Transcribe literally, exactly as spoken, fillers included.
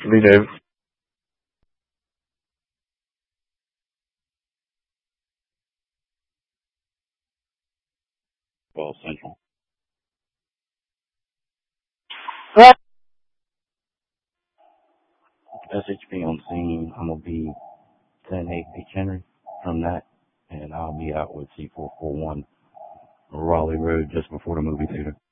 Me neither. Well, Central. S H P on scene. I'm gonna be ten eight H Henry from that, and I'll be out with C four four one Raleigh Road just before the movie theater.